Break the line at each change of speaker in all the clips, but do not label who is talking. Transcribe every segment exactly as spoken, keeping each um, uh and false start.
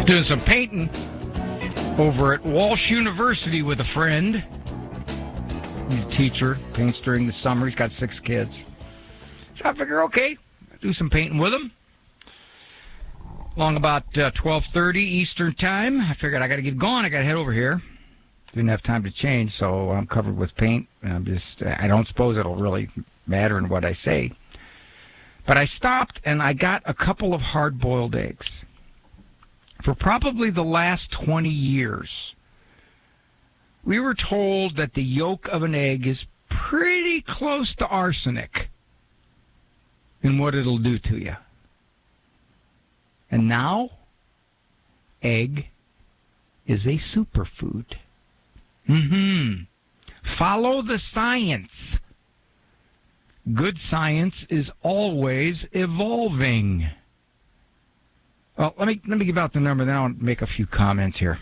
Doing some painting over at Walsh University with a friend. He's a teacher, paints during the summer. He's got six kids. So I figure, okay, do some painting with him. Along about uh, twelve thirty Eastern time, I figured I got to get going. I got to head over here. Didn't have time to change, so I'm covered with paint. I'm just, I don't suppose it'll really matter in what I say. But I stopped and I got a couple of hard-boiled eggs. For probably the last twenty years, we were told that the yolk of an egg is pretty close to arsenic in what it'll do to you. And now, egg is a superfood. Mm-hmm. Follow the science. Good science is always evolving. Well, let me let me give out the number, then I'll make a few comments here.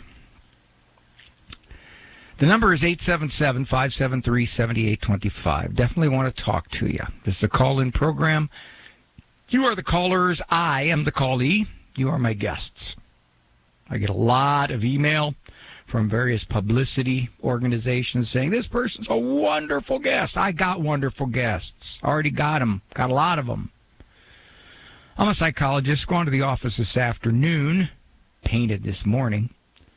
The number is eight seven seven, five seven three, seven eight two five. Definitely want to talk to you. This is a call-in program. You are the callers. I am the callee. You are my guests. I get a lot of email from various publicity organizations saying, this person's a wonderful guest. I got wonderful guests. Already got them. Got a lot of them. I'm a psychologist. Going to the office this afternoon. Painted this morning.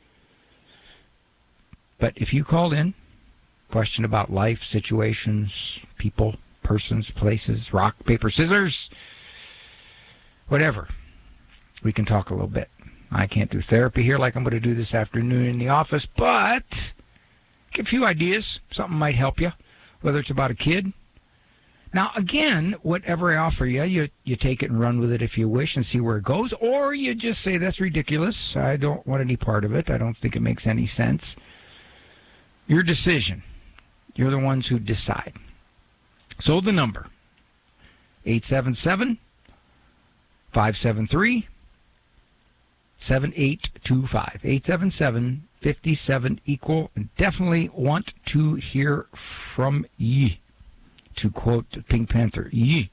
But if you called in, question about life, situations, people, persons, places, rock, paper, scissors, whatever, we can talk a little bit. I can't do therapy here like I'm going to do this afternoon in the office, but get a few ideas. Something might help you, whether it's about a kid. Now, again, whatever I offer you, you, you take it and run with it if you wish and see where it goes, or you just say, that's ridiculous. I don't want any part of it. I don't think it makes any sense. Your decision. You're the ones who decide. So the number, eight seven seven, five seven three, seven eight two five. eight seven seven, five seven, equal. And definitely want to hear from ye. To quote Pink Panther, ye.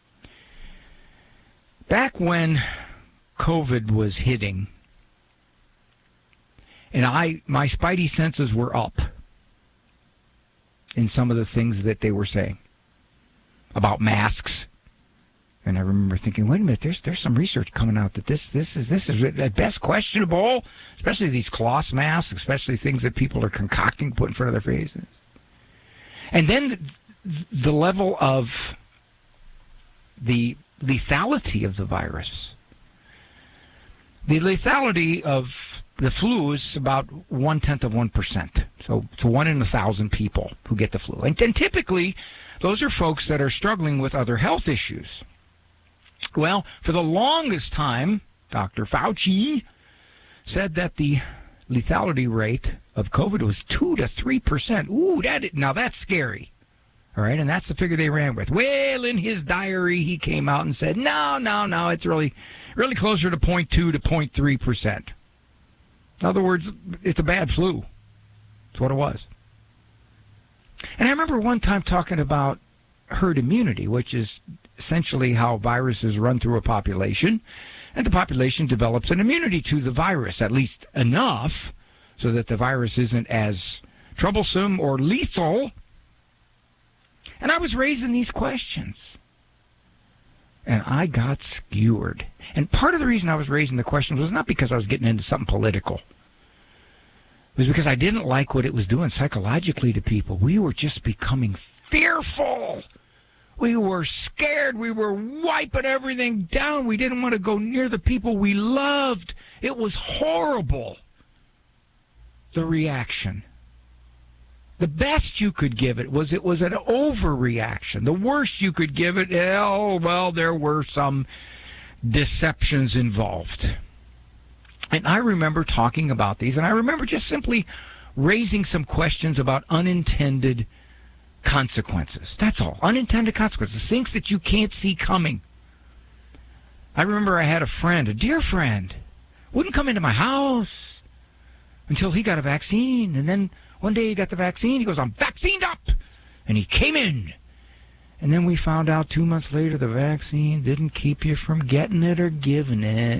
Back when COVID was hitting, and I, my spidey senses were up in some of the things that they were saying about masks. And I remember thinking, wait a minute, there's there's some research coming out that this this is this is at best questionable, especially these cloth masks, especially things that people are concocting to put in front of their faces. And then the, the level of the lethality of the virus. The lethality of the flu is about one-tenth of one percent. So it's one in a thousand people who get the flu. And, and typically, those are folks that are struggling with other health issues. Well, for the longest time, Doctor Fauci said that the lethality rate of COVID was two to three percent. Ooh, that, now that's scary. All right, and that's the figure they ran with. Well, in his diary, he came out and said, no, no, no, it's really, really closer to zero point two to zero point three percent. In other words, it's a bad flu. That's what it was. And I remember one time talking about herd immunity, which is essentially how viruses run through a population, and the population develops an immunity to the virus, at least enough so that the virus isn't as troublesome or lethal. And I was raising these questions, and I got skewered. And part of the reason I was raising the questions was not because I was getting into something political. It was because I didn't like what it was doing psychologically to people. We were just becoming fearful. We were scared. We were wiping everything down. We didn't want to go near the people we loved. It was horrible, the reaction. The best you could give it was it was an overreaction. The worst you could give it, oh, well, there were some deceptions involved. And I remember talking about these, and I remember just simply raising some questions about unintended consequences. That's all. Unintended consequences. Things that you can't see coming. I remember I had a friend, a dear friend, wouldn't come into my house until he got a vaccine. And then one day he got the vaccine. He goes, I'm vaccinated up. And he came in. And then we found out two months later the vaccine didn't keep you from getting it or giving it.